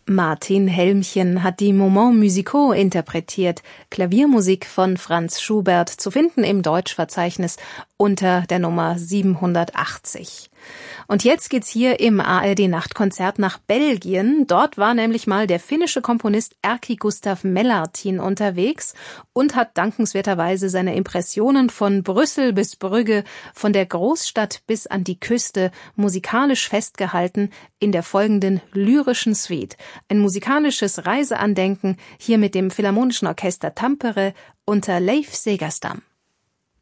Martin Helmchen hat die Moments musicaux interpretiert, Klaviermusik von Franz Schubert, zu finden im Deutschverzeichnis unter der Nummer 780. Und jetzt geht's hier im ARD-Nachtkonzert nach Belgien. Dort war nämlich mal der finnische Komponist Erkki Gustav Mellartin unterwegs und hat dankenswerterweise seine Impressionen von Brüssel bis Brügge, von der Großstadt bis an die Küste musikalisch festgehalten in der folgenden lyrischen Suite. Ein musikalisches Reiseandenken hier mit dem Philharmonischen Orchester Tampere unter Leif Segerstam.